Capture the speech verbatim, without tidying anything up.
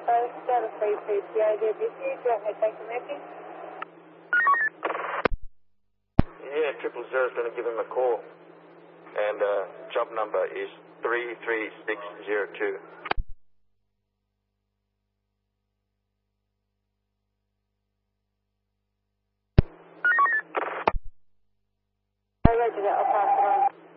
five, Delta three three P I D B C, go ahead, thank you, Mickey. Yeah, triple zero is going to give him a call. And uh, job number is three three six zero two.